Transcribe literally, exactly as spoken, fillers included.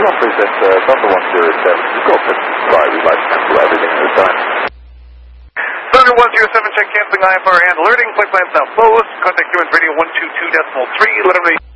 Hello, present uh, Thunder one zero seven. You go for fly. We'd like to cancel everything at this time. Thunder one zero seven, check canceling I F R and alerting. Flight plan's now closed. Contact U N radio one two two point three. Let them know.